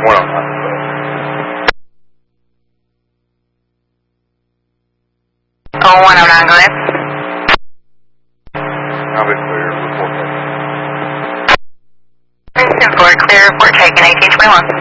one on that. Oh, 109, go ahead. I'll be clear. Report taken. 10-4, clear, report taken, 1821.